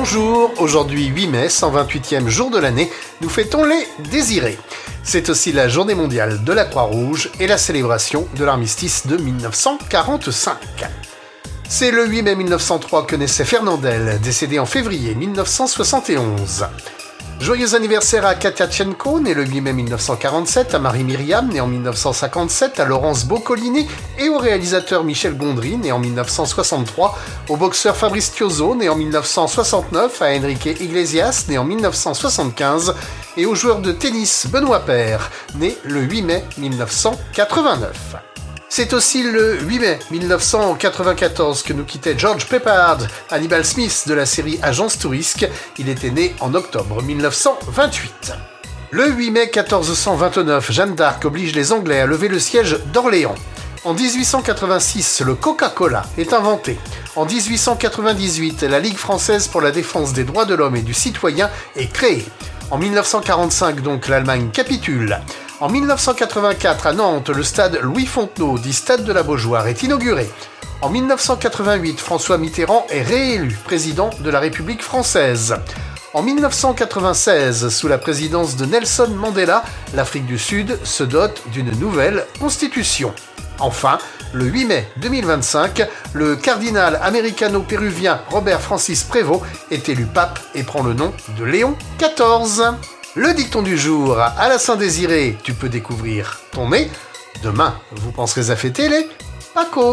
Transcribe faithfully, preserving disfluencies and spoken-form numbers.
Bonjour, aujourd'hui huit mai, cent vingt-huitième jour de l'année, nous fêtons les Désirés. C'est aussi la journée mondiale de la Croix-Rouge et la célébration de l'armistice de mille neuf cent quarante-cinq. C'est le huit mai mille neuf cent trois que naissait Fernandel, décédé en février mille neuf cent soixante et onze. Joyeux anniversaire à Katia Tchenko, née le huit mai mille neuf cent quarante-sept, à Marie Myriam, née en mille neuf cent cinquante-sept, à Laurence Boccolini et au réalisateur Michel Gondry, né en mille neuf cent soixante-trois, au boxeur Fabrice Chiozzo, né en mille neuf cent soixante-neuf, à Enrique Iglesias, né en mille neuf cent soixante-quinze, et au joueur de tennis Benoît Paire, né le huit mai mille neuf cent quatre-vingt-neuf. C'est aussi le huit mai mille neuf cent quatre-vingt-quatorze que nous quittait George Peppard, Hannibal Smith de la série Agence Tourisque. Il était né en octobre mille neuf cent vingt-huit. Le huit mai quatorze cent vingt-neuf, Jeanne d'Arc oblige les Anglais à lever le siège d'Orléans. En dix-huit cent quatre-vingt-six, le Coca-Cola est inventé. En dix-huit cent quatre-vingt-dix-huit, la Ligue française pour la défense des droits de l'homme et du citoyen est créée. En mille neuf cent quarante-cinq, donc, l'Allemagne capitule. En mille neuf cent quatre-vingt-quatre, à Nantes, le stade Louis Fontenot, dit stade de la Beaujoire, est inauguré. En mille neuf cent quatre-vingt-huit, François Mitterrand est réélu président de la République française. En mille neuf cent quatre-vingt-seize, sous la présidence de Nelson Mandela, l'Afrique du Sud se dote d'une nouvelle constitution. Enfin, le huit mai deux mille vingt-cinq, le cardinal américano-péruvien Robert Francis Prévost est élu pape et prend le nom de Léon quatorze. Le dicton du jour, à la Saint-Désiré, tu peux découvrir ton nez. Demain, vous penserez à fêter les Pâques.